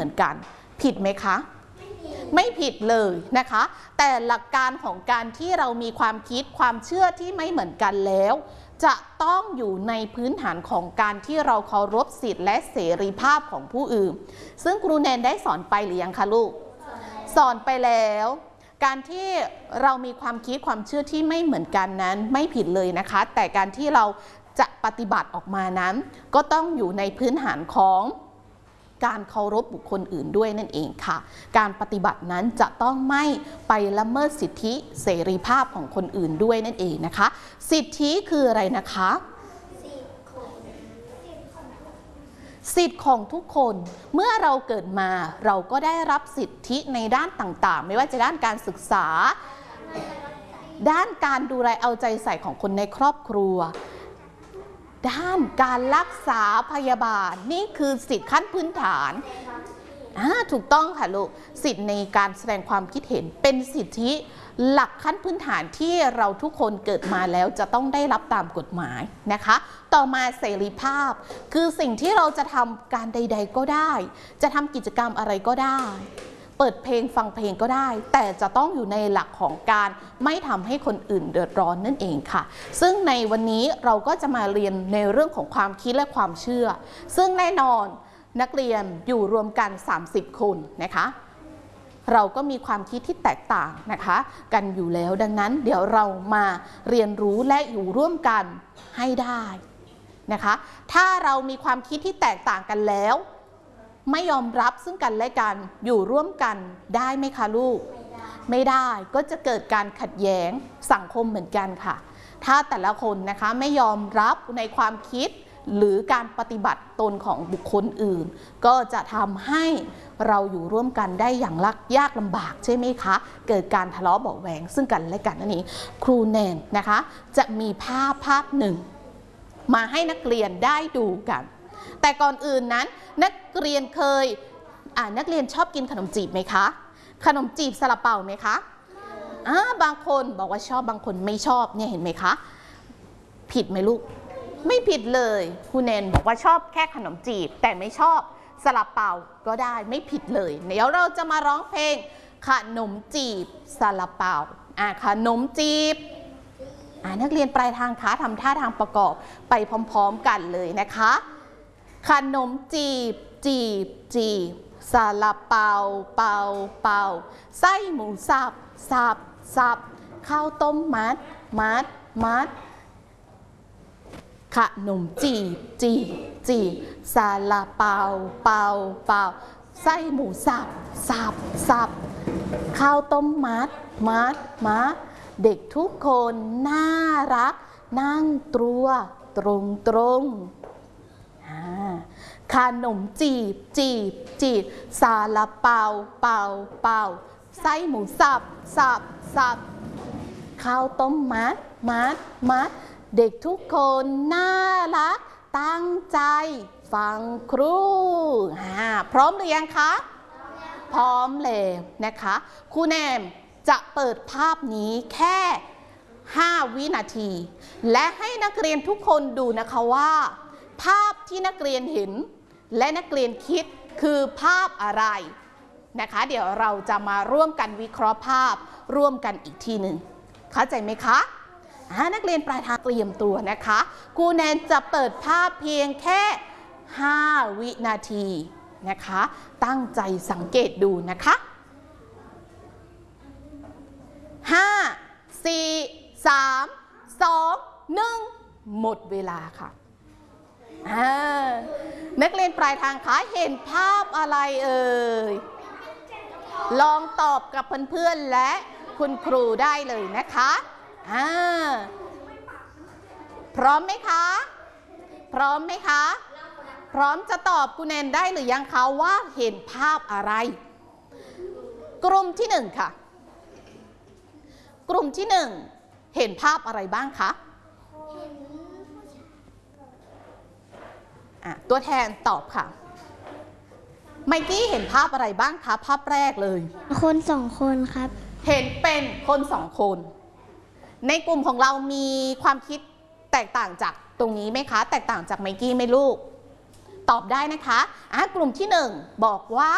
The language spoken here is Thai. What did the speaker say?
มือนกันผิดไหมคะไม่ผิดเลยนะคะแต่หลักการของการที่เรามีความคิดความเชื่อที่ไม่เหมือนกันแล้วจะต้องอยู่ในพื้นฐานของการที่เราเคารพสิทธิและเสรีภาพของผู้อื่นซึ่งครูแนนได้สอนไปหรือยังคะลูกสอนไปแล้วการที่เรามีความคิดความเชื่อที่ไม่เหมือนกันนั้นไม่ผิดเลยนะคะแต่การที่เราจะปฏิบัติออกมานั้นก็ต้องอยู่ในพื้นฐานของการเคารพบุคคลอื่นด้วยนั่นเองค่ะการปฏิบัตินั้นจะต้องไม่ไปละเมิดสิทธิเสรีภาพของคนอื่นด้วยนั่นเองนะคะสิทธิคืออะไรนะคะสิทธิของทุกคนเมื่อเราเกิดมาเราก็ได้รับสิทธิในด้านต่างๆไม่ว่าจะด้านการศึกษาด้านการดูแลเอาใจใส่ของคนในครอบครัวด้านการรักษาพยาบาลนี่คือสิทธิขั้นพื้นฐานถูกต้องค่ะลูกสิทธิในการแสดงความคิดเห็นเป็นสิทธิหลักขั้นพื้นฐานที่เราทุกคนเกิดมาแล้วจะต้องได้รับตามกฎหมายนะคะต่อมาเสรีภาพคือสิ่งที่เราจะทำการใดๆก็ได้จะทำกิจกรรมอะไรก็ได้เปิดเพลงฟังเพลงก็ได้แต่จะต้องอยู่ในหลักของการไม่ทำให้คนอื่นเดือดร้อนนั่นเองค่ะซึ่งในวันนี้เราก็จะมาเรียนในเรื่องของความคิดและความเชื่อซึ่งแน่นอนนักเรียนอยู่รวมกัน30คนนะคะเราก็มีความคิดที่แตกต่างนะคะกันอยู่แล้วดังนั้นเดี๋ยวเรามาเรียนรู้และอยู่ร่วมกันให้ได้นะคะถ้าเรามีความคิดที่แตกต่างกันแล้วไม่ยอมรับซึ่งกันและกันอยู่ร่วมกันได้ไหมคะลูกไม่ได้ก็จะเกิดการขัดแย้งสังคมเหมือนกันค่ะถ้าแต่ละคนนะคะไม่ยอมรับในความคิดหรือการปฏิบัติตนของบุคคลอื่นก็จะทำให้เราอยู่ร่วมกันได้อย่างยากลำบากใช่ไหมคะเกิดการทะเลาะเบาะแหวงซึ่งกันและกันนั่นเองครูแนนนะคะจะมีภาพหนึ่งมาให้นักเรียนได้ดูกันแต่ก่อนอื่นนั้นนักเรียนเคยนักเรียนชอบกินขนมจีบไหมคะขนมจีบซาลาเปาไหมคะบางคนบอกว่าชอบบางคนไม่ชอบเนี่ยเห็นไหมคะผิดไหมลูกไม่ผิดเลยครูแนนบอกว่าชอบแค่ขนมจีบแต่ไม่ชอบซาลาเปาก็ได้ไม่ผิดเลยเดี๋ยวเราจะมาร้องเพลงขนมจีบซาลาเปาขนมจีบนักเรียนปลายทางคะทำท่าทางประกอบไปพร้อมๆกันเลยนะคะขนมจีบจีบจีบซาลาเปาเปาเปาไส้หมูสับสับสับข้าวต้มมัดมัดมัดขนมจีบจีบจีบซาลาเปาเปาเปาไส้หมูสับสับสับข้าวต้มมัดมัดมัดเด็กทุกคนน่ารักนั่งตัวตรงตรงขนมจีบจีบจีบซาลาเปาเปาเปาไส้หมูสับสับสับข้าวต้มมัดมัดมัดเด็กทุกคนน่ารักตั้งใจฟังครูพร้อมหรือยังคะพร้อมแล้วนะคะครูแนมจะเปิดภาพนี้แค่5 วินาทีและให้นักเรียนทุกคนดูนะคะว่าภาพที่นักเรียนเห็นและนักเรียนคิดคือภาพอะไรนะคะเดี๋ยวเราจะมาร่วมกันวิเคราะห์ภาพร่วมกันอีกทีหนึ่งเข้าใจไหมคะนักเรียนปลายทางเตรียมตัวนะคะครูแนนจะเปิดภาพเพียงแค่5 วินาทีนะคะตั้งใจสังเกตดูนะคะ5 4 3 2 1หมดเวลาค่ะนักเรียนปลายทางคะเห็นภาพอะไรเอ่ยลองตอบกับเพื่อนๆและคุณครูได้เลยนะคะพร้อมไหมคะพร้อมไหมคะพร้อมจะตอบครูแนนได้หรือยังคะว่าเห็นภาพอะไรกลุ่มที่1ค่ะกลุ่มที่1เห็นภาพอะไรบ้างคะตัวแทนตอบค่ะไมกี้เห็นภาพอะไรบ้างคะภาพแรกเลยคน2 คนครับเห็นเป็นคน2 คนในกลุ่มของเรามีความคิดแตกต่างจากตรงนี้ไหมคะแตกต่างจากไมกี้ไหมลูกตอบได้นะคะกลุ่มที่1บอกว่า